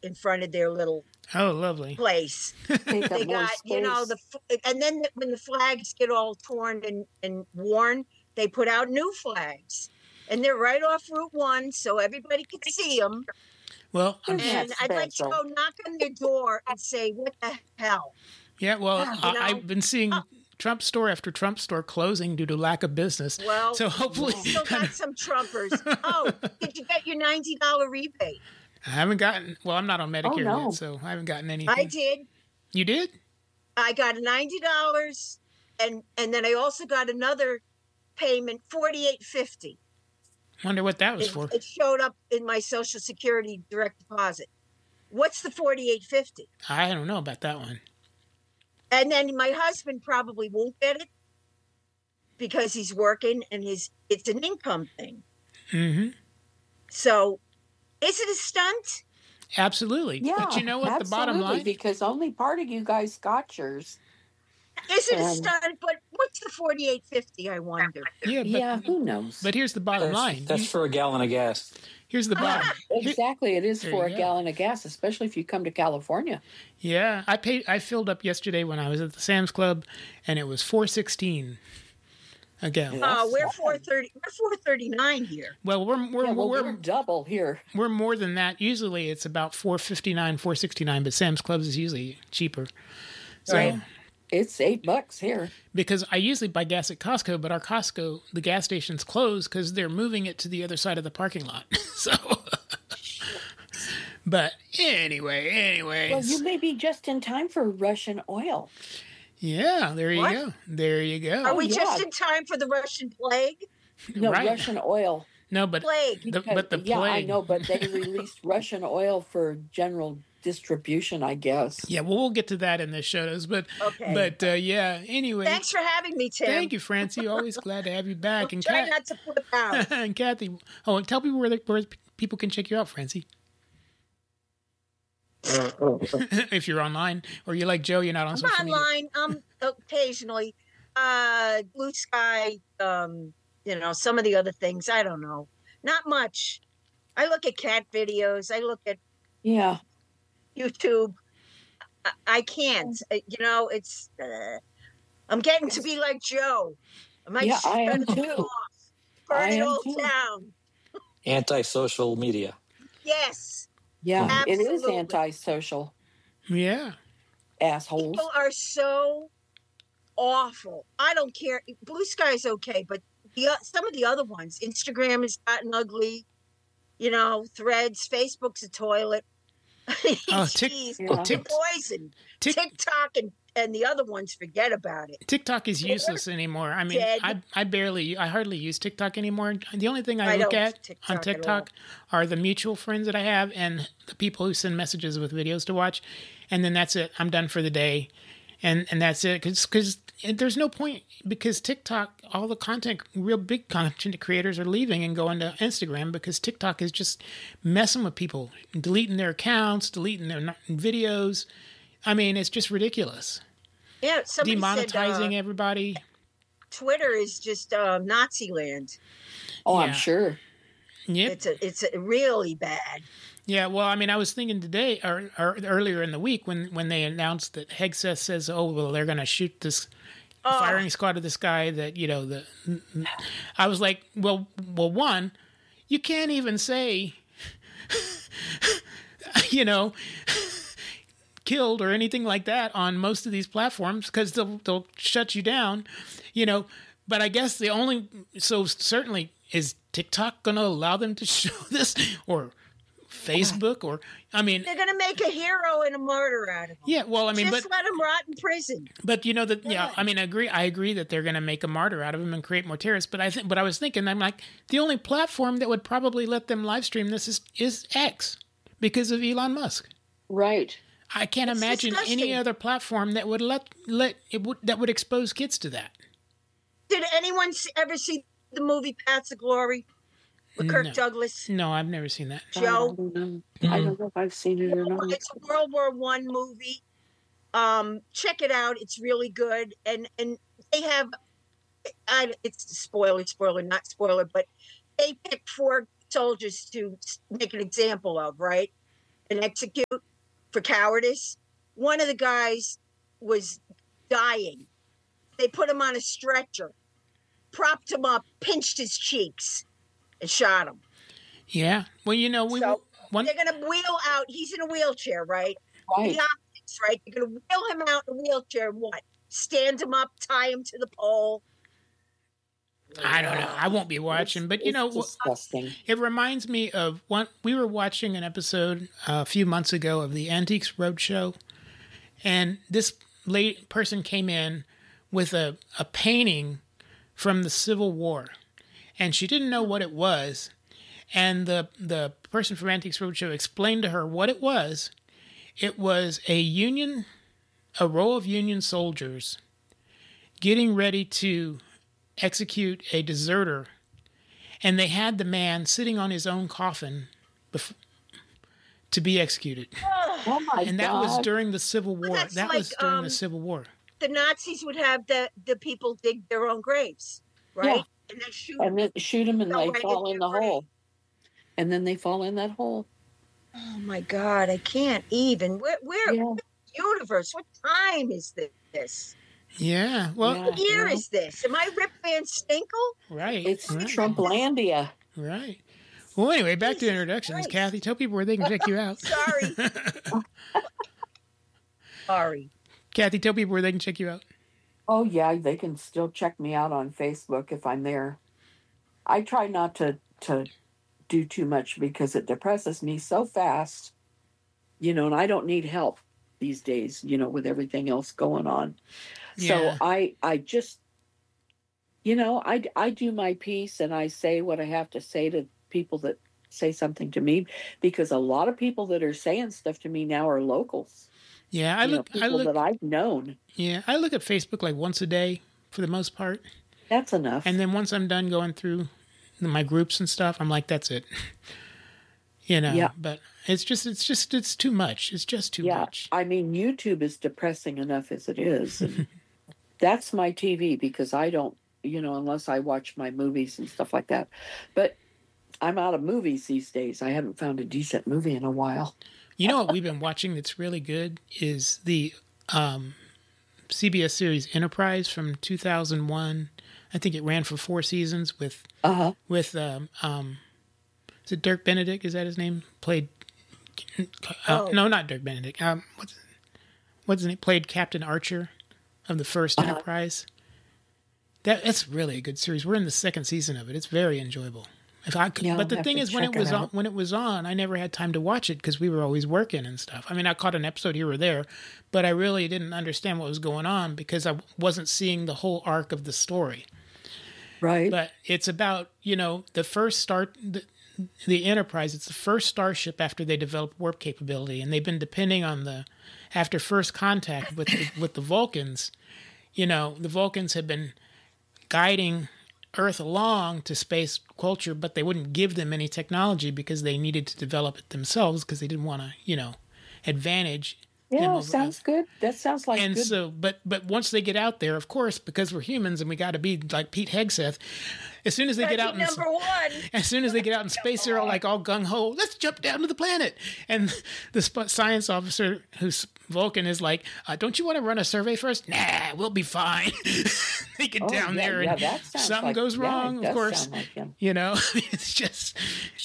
in front of their little Oh, lovely. place. Take They up more got, you know, space. and then when the flags get all torn and worn, they put out new flags. And they're right off Route 1, so everybody can see them. Well, Isn't that And I'd like to special? go knock on their door and say, what the hell? yeah, well, You know? I've been seeing Trump store after Trump store closing due to lack of business. Well, so hopefully, still got some Trumpers. Oh, did you get your $90 rebate? I haven't gotten. Well, I'm not on Medicare no. yet, so I haven't gotten anything. I did. You did? I got $90, and then I also got another payment, $48.50. Wonder what that was for. It showed up in my Social Security direct deposit. What's the $48.50? I don't know about that one. And then my husband probably won't get it because he's working and it's an income thing. Mm-hmm. So, is it a stunt? Absolutely. Yeah, but you know what? The bottom absolutely, line. because only part of you guys got yours. Is it a And- stunt? But what's the $48.50? I wonder. Yeah, but, Yeah, who knows? but here's the bottom line. That's for a gallon of gas. Here's the bottom. Exactly, it is There for you a go. gallon of gas, especially if you come to California. Yeah, I filled up yesterday when I was at the Sam's Club, and it was $4.16 a gallon. Yeah. We're 430. We're 439 here. Well, We're double here. we're more than that. Usually it's about $4.59, $4.69, but Sam's Clubs is usually cheaper. So, Right. It's $8 here. because I usually buy gas at Costco, but our Costco, the gas station's closed because they're moving it to the other side of the parking lot. So, but anyways, Well, you may be just in time for Russian oil. yeah, there you What? go. There you go. Are we yeah. just in time for the Russian plague? No, Right. Russian oil. No, but Plague. but the Yeah, I plague. know, but they released Russian oil for general distribution, I guess. Yeah, well, we'll get to that in the shows, but Okay. yeah. Anyway, Thanks for having me, Tim. thank you, Francie. Always glad to have you back. And Try not to flip out. and Kathy. Oh, and tell people where people can check you out, Francie. If you're online, or you're like Joe, you're not on I'm social media. online. Occasionally, Blue Sky. Some of the other things. I don't know. Not much. I look at cat videos. I look at Yeah. YouTube. I can't. It's. I'm getting to be like Joe. I might Yeah, I am shut it too. off. Burn I it am all too. down. Anti-social media. Yes. Yeah, it is Absolutely. antisocial, Yeah. assholes. People are so awful. I don't care. Blue Sky's okay, but some of the other ones, Instagram has gotten ugly. Threads, Facebook's a toilet. Oh, Jeez, Yeah. they're poison. Tik- TikTok and the other ones, forget about it. TikTok is useless anymore. I mean, Dead. I hardly use TikTok anymore. The only thing I I look don't at TikTok on at TikTok are the mutual friends that I have and the people who send messages with videos to watch, and then that's it. I'm done for the day, and that's it. Because there's no point, because TikTok, all the real big content creators are leaving and going to Instagram because TikTok is just messing with people, deleting their accounts, deleting their videos. I mean, it's just ridiculous. Yeah, somebody Demonetizing said everybody. Twitter is just Nazi land. Oh, Yeah. I'm sure. Yep. It's really bad. Yeah, well, I mean, I was thinking today or earlier in the week when they announced that Hegseth says, "Oh, well, they're going to shoot this firing squad of this guy." That I was like, well, one, you can't even say, killed or anything like that on most of these platforms because they'll shut you down, But I guess certainly is TikTok going to allow them to show this, or Facebook, or I mean, They're going to make a hero and a martyr out of him. yeah. Well, I mean, Just let him rot in prison. but I mean, I agree that they're going to make a martyr out of him and create more terrorists. But I was thinking, I'm like, the only platform that would probably let them live stream this is X because of Elon Musk. Right. I can't It's imagine disgusting. any other platform that would that would expose kids to that. Did anyone ever see the movie Paths of Glory with Kirk No. Douglas? No, I've never seen that. I Joe? don't know. I don't know if I've seen it or not. It's a World War I movie. Check it out. It's really good. And they have, it's spoiler, not spoiler, but they picked 4 soldiers to make an example of, right? and execute for cowardice. One of the guys was dying. They put him on a stretcher, propped him up, pinched his cheeks, and shot him. Yeah. Well, they're going to wheel out. He's in a wheelchair, right? Right. The optics, right? They're going to wheel him out in a wheelchair and what? Stand him up, tie him to the pole. I don't know. I won't be watching, but it's disgusting. it reminds me of one. We were watching an episode a few months ago of the Antiques Roadshow, and this person came in with a painting from the Civil War, and she didn't know what it was, and the person from Antiques Roadshow explained to her what it was. It was a row of Union soldiers getting ready to execute a deserter, and they had the man sitting on his own coffin to be executed. Oh my God. And that was during the Civil War. That's That like, was during the Civil War. The Nazis would have the people dig their own graves, right? Yeah. And then shoot them and they right fall in the grave. hole. And then they fall in that hole. Oh my God, I can't even. What universe? What time is this? Yeah. Well, What year is this? Am I Rip Van Stinkle? right. It's right. Trumplandia. Right. Well, anyway, back to Jesus introductions. Christ. Kathy, tell people where they can check you out. Sorry. Sorry. Kathy, tell people where they can check you out. Oh, yeah, they can still check me out on Facebook if I'm there. I try not to do too much because it depresses me so fast, and I don't need help these days, with everything else going on. Yeah. So I just, I do my piece and I say what I have to say to people that say something to me, because a lot of people that are saying stuff to me now are locals. Yeah, People that I've known. Yeah, I look at Facebook like once a day for the most part. That's enough. And then once I'm done going through my groups and stuff, I'm like, that's it. Yeah. But it's too much. It's just too much. I mean, YouTube is depressing enough as it is. And that's my TV because I don't, unless I watch my movies and stuff like that. But I'm out of movies these days. I haven't found a decent movie in a while. You know what we've been watching that's really good is the CBS series Enterprise from 2001. I think it ran for 4 seasons with is it Dirk Benedict? Is that his name? Played no, not Dirk Benedict. What's his name? Played Captain Archer of the first Enterprise. That's really a good series. We're in the 2nd season of it. It's very enjoyable. But the thing is, when it was on, I never had time to watch it because we were always working and stuff. I mean, I caught an episode here or there, but I really didn't understand what was going on because I wasn't seeing the whole arc of the story. Right. But it's about, the first the Enterprise. It's the first starship after they developed warp capability, and they've been depending on after first contact with the Vulcans. The Vulcans had been guiding Earth along to space culture, but they wouldn't give them any technology because they needed to develop it themselves because they didn't want to, advantage. Yeah, sounds good. That sounds like and good. so, but once they get out there, of course, because we're humans and we got to be like Pete Hegseth. As soon as they get out, as soon as they get out in space, they're all gung ho. Let's jump down to the planet. And the science officer, who's Vulcan, is like, "Don't you want to run a survey first?" "Nah, we'll be fine." They get down there, and something goes wrong. Of course, like it's just.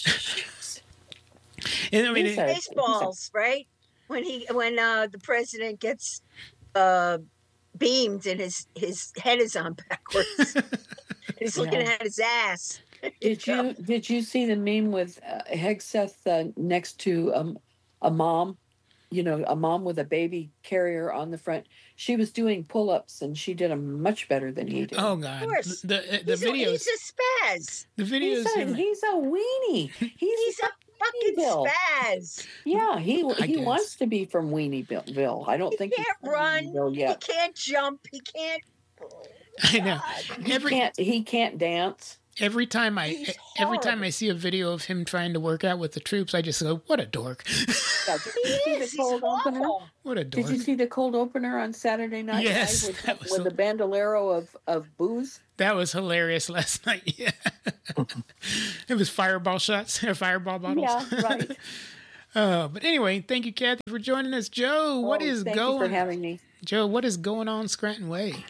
And, I mean, Baseballs, right? When the president gets beamed and his head is on backwards, he's looking at his ass. Did you see the meme with Hegseth next to a mom? A mom with a baby carrier on the front. She was doing pull-ups and she did them much better than he did. Oh God! Of course. The videos. He's a spaz. The videos. He's a weenie. He's a fucking spaz. Yeah, he wants to be from Weenieville. I don't think he can't run. Yet. He can't jump. He can't. I know. He can't dance. Every time I see a video of him trying to work out with the troops, I just go, "What a dork!" He's awful. What a dork! Did you see the cold opener on Saturday night? Yes, with the bandolero of booze. That was hilarious last night. Yeah, it was fireball shots or fireball bottles. Yeah, right. But anyway, thank you, Kathy, for joining us. Joe, what is Thank you for having me. Joe, what is going on Scranton Way?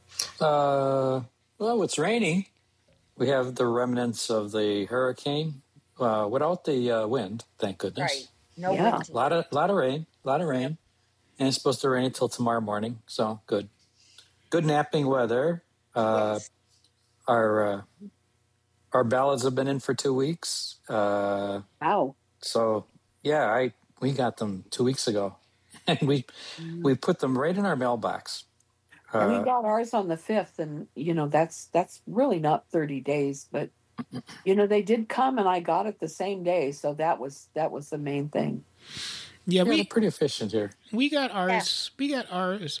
Well, it's raining. We have the remnants of the hurricane without the wind, thank goodness. Right. No Yeah. wind. A lot of rain. And it's supposed to rain until tomorrow morning, so good. Good napping weather. Yes. Our ballots have been in for 2 weeks. Wow. So yeah, we got them 2 weeks ago, and we put them right in our mailbox. And we got ours on the 5th, and that's really not 30 days, but they did come, and I got it the same day, so that was the main thing. Yeah, We're pretty efficient here. We got ours. We got ours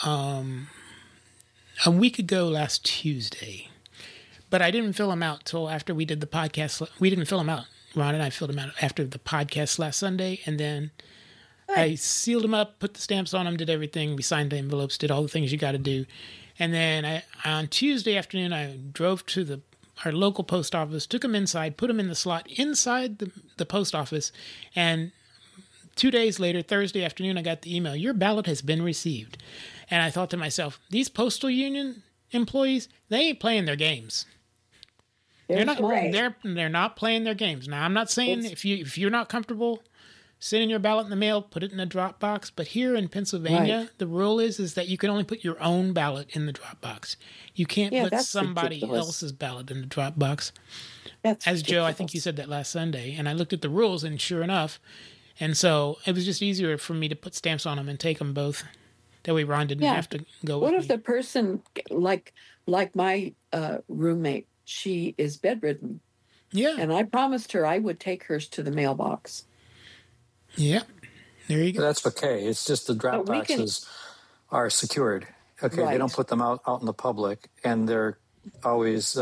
a week ago last Tuesday, but I didn't fill them out till after we did the podcast. We didn't fill them out. Ron and I filled them out after the podcast last Sunday, and then I sealed them up, put the stamps on them, did everything. We signed the envelopes, did all the things you got to do, and then on Tuesday afternoon I drove to our local post office, took them inside, put them in the slot inside the post office, and 2 days later, Thursday afternoon, I got the email, your ballot has been received. And I thought to myself, these postal union employees, they ain't playing their games. They're not playing their games. Now, I'm not saying if you're not comfortable sending your ballot in the mail, put it in a drop box. But here in Pennsylvania, the rule is that you can only put your own ballot in the drop box. You can't put somebody else's ballot in the drop box. That's As ridiculous. Joe, I think you said that last Sunday, and I looked at the rules, and sure enough, and so it was just easier for me to put stamps on them and take them both. That way Ron didn't have to go with What me. if the person, like my roommate, she is bedridden, Yeah. and I promised her I would take hers to the mailbox. Yeah. There you go. That's okay. It's just the drop But we boxes are secured. Okay, Right. they don't put them out in the public, and they're always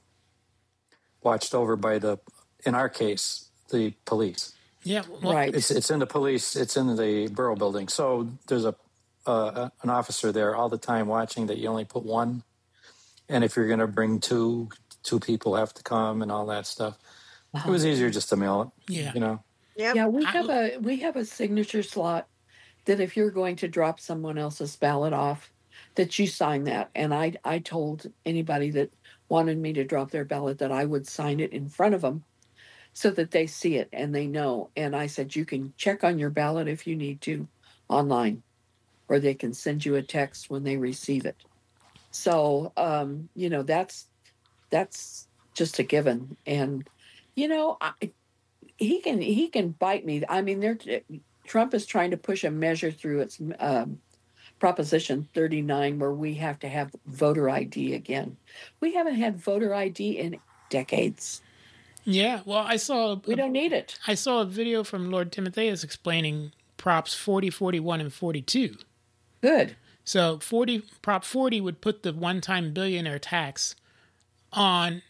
watched over by in our case, the police. Yeah. Well, Right. It's in the police. It's in the borough building. So there's an officer there all the time watching that you only put one, and if you're going to bring two people have to come and all that stuff. It was easier just to mail it. Yeah. Yep. Yeah, we have a signature slot that if you're going to drop someone else's ballot off, that you sign that. And I told anybody that wanted me to drop their ballot that I would sign it in front of them so that they see it and they know. And I said, you can check on your ballot if you need to online, or they can send you a text when they receive it. So, that's just a given. And, he can bite me. I mean, Trump is trying to push a measure through its Proposition 39 where we have to have voter ID again. We haven't had voter ID in decades. Yeah. Well, We don't need it. I saw a video from Lord Timotheus explaining Props 40, 41, and 42. Good. So Prop 40 would put the one-time billionaire tax on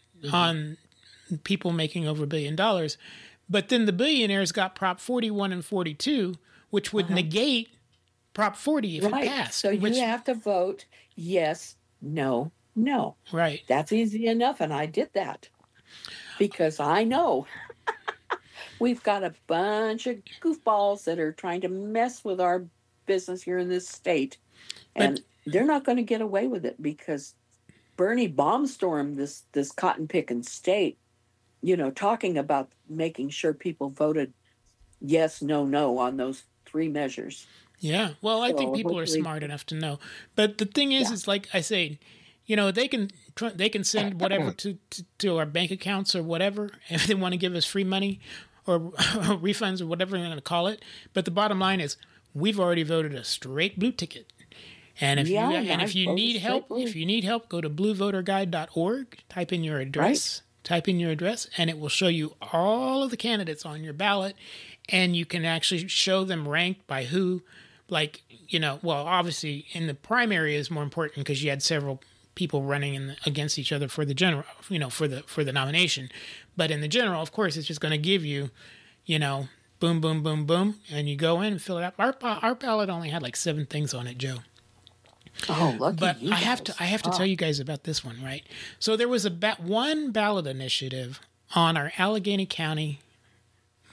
people making over $1 billion. But then the billionaires got Prop 41 and 42, which would negate Prop 40 if it passed. So you have to vote yes, no, no. Right. That's easy enough, and I did that because I know we've got a bunch of goofballs that are trying to mess with our business here in this state, and they're not going to get away with it because Bernie bombstormed this cotton picking state, talking about making sure people voted yes, no, no on those 3 measures. Yeah. Well, I think people are smart enough to know. But the thing is like I say, they can send whatever to our bank accounts or whatever if they want to give us free money or refunds or whatever they're going to call it. But the bottom line is we've already voted a straight blue ticket. And if you need help, go to bluevoterguide.org, type in your address. Type in your address, and it will show you all of the candidates on your ballot, and you can actually show them ranked by who, obviously in the primary is more important because you had several people running against each other for the general, for the nomination. But in the general, of course, it's just going to give you, boom, boom, boom, boom, and you go in and fill it up. Our ballot only had like 7 things on it, Joe. Oh, lucky but you I have to tell you guys about this one, right? So there was one ballot initiative on our Allegheny County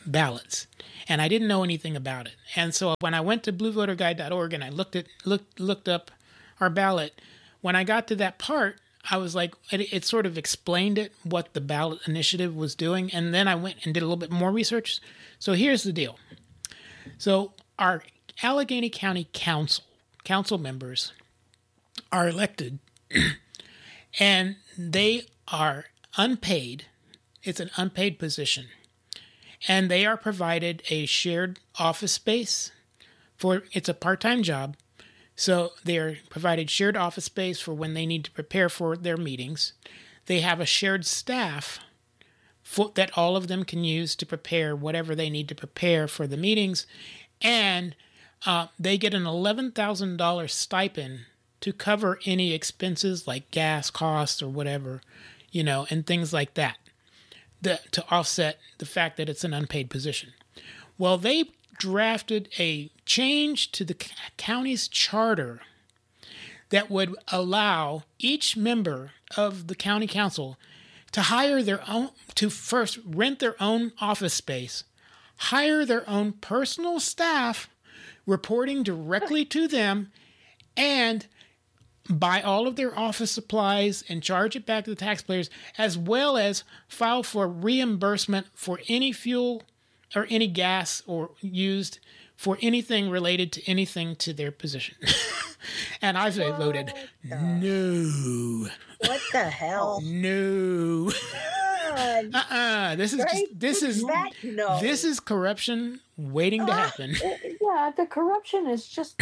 ballots, and I didn't know anything about it. And so when I went to bluevoterguide.org and I looked up our ballot, when I got to that part, I was like, it sort of explained it, what the ballot initiative was doing. And then I went and did a little bit more research. So here's the deal. So our Allegheny County council members are elected and they are unpaid. It's an unpaid position. And they are provided a shared office space it's a part-time job. So they are provided shared office space for when they need to prepare for their meetings. They have a shared staff that all of them can use to prepare whatever they need to prepare for the meetings. And they get an $11,000 stipend to cover any expenses like gas costs or whatever, and things like that, to offset the fact that it's an unpaid position. Well, they drafted a change to the county's charter that would allow each member of the county council to first rent their own office space, hire their own personal staff reporting directly to them, and buy all of their office supplies and charge it back to the taxpayers, as well as file for reimbursement for any fuel or any gas or used for anything related to anything to their position. And I voted no. What the hell? No. This is corruption waiting to happen. Yeah, the corruption is just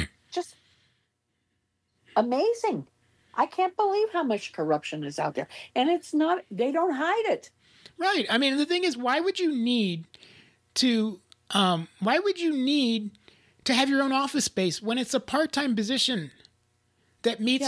amazing. I can't believe how much corruption is out there. And they don't hide it. Right. I mean, the thing is, why would you need to have your own office space when it's a part-time position that meets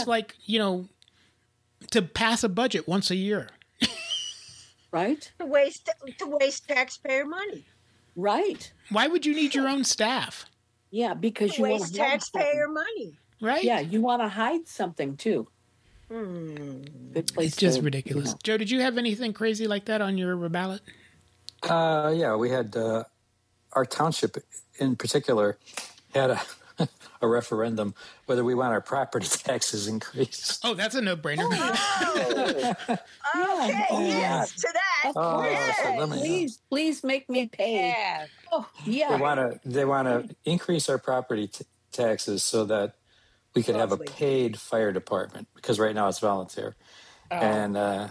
to pass a budget once a year? Right? To waste taxpayer money. Right. Why would you need your own staff? Yeah, because you waste taxpayer money. Right? Yeah, you want to hide something too. Good place. It's just ridiculous. Joe, did you have anything crazy like that on your ballot? Yeah, we had our township in particular had a referendum whether we want our property taxes increased. Oh, that's a no-brainer. Yes, to that. Please make me pay. Yeah. Oh, yeah. They want to increase our property taxes so that we could have a paid fire department, because right now it's volunteer. And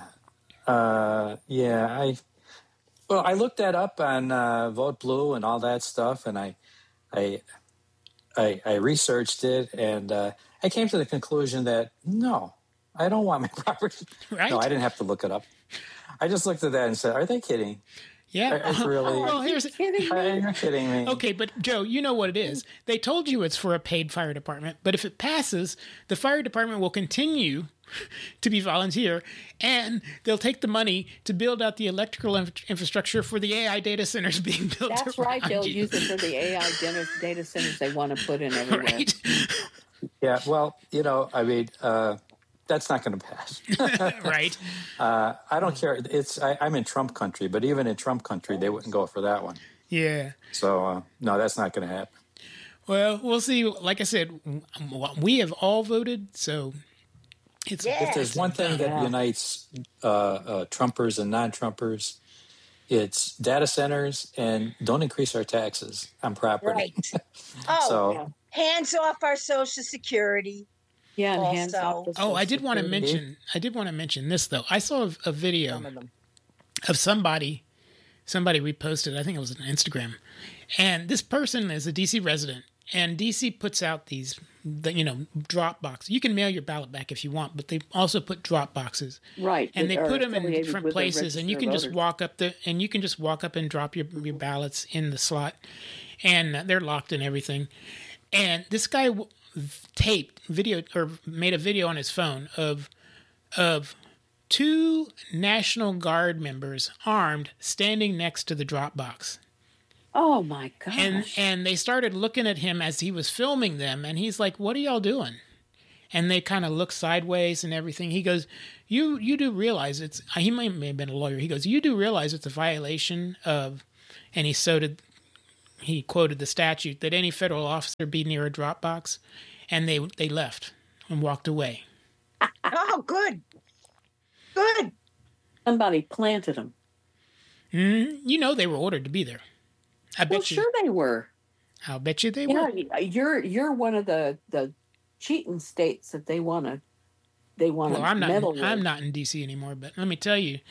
I looked that up on Vote Blue and all that stuff, and I researched it, and I came to the conclusion that no, I don't want my property. Right? No, I didn't have to look it up. I just looked at that and said, "Are they kidding?" Yeah. It's really. Well, you're kidding me. Okay, but Joe, you know what it is. They told you it's for a paid fire department, but if it passes, the fire department will continue to be volunteer, and they'll take the money to build out the electrical infrastructure for the AI data centers being built. That's right. They'll use it for the AI data centers they want to put in everywhere. Right? Yeah. Well, I mean, that's not going to pass. Right. I don't care. I'm in Trump country, but even in Trump country, they wouldn't go for that one. Yeah. So no, that's not going to happen. Well, we'll see. Like I said, we have all voted, so. If there's one thing that unites Trumpers and non-Trumpers, it's data centers and don't increase our taxes on property. Right. Hands off our Social Security. Yeah, and hands off. I did want to mention this though. I saw a video of somebody reposted. I think it was on Instagram, and this person is a DC resident. And DC puts out these, drop boxes. You can mail your ballot back if you want, but they also put drop boxes. Right. And they put them in different places, and you can just walk up and drop your ballots in the slot, and they're locked and everything. And this guy made a video on his phone of 2 National Guard members armed standing next to the drop box. Oh my gosh. And they started looking at him as he was filming them, and he's like, "What are y'all doing?" And they kind of look sideways and everything. He goes, You do realize he may have been a lawyer. He goes, "You do realize it's a violation of and he quoted the statute that any federal officer be near a drop box, and they left and walked away. Oh, good. Good. Somebody planted them. You know they were ordered to be there. I bet Well, you. sure they were. I'll bet you they were. You're one of the cheating states that they want to Well, I'm not. meddle with. I'm not in DC anymore, but let me tell you,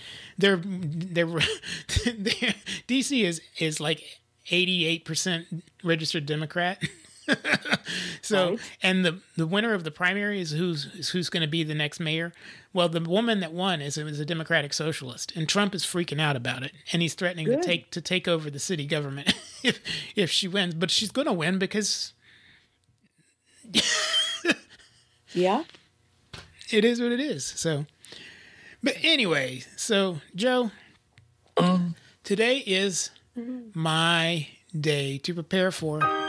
DC is like 88% registered Democrat. So, Right. and the winner of the primary is who's going to be the next mayor. Well, the woman that won is a Democratic socialist, and Trump is freaking out about it, and he's threatening Good. to take over the city government if she wins. But she's going to win because Yeah. it is what it is. So, but anyway, so Joe, today is my day to prepare for